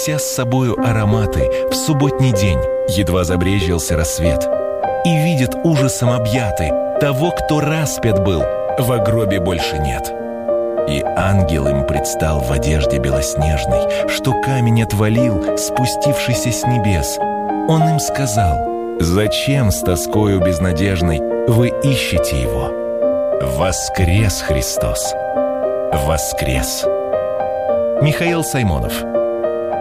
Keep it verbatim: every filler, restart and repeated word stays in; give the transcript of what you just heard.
неся с собою ароматы в субботний день, едва забрезжился рассвет, и видит ужасом объятый того, кто распят был, во гробе больше нет. И ангел им предстал в одежде белоснежной, что камень отвалил, спустившийся с небес. Он им сказал: «Зачем с тоскою безнадежной вы ищете его? Воскрес Христос! Воскрес!» Михаил Саймонов.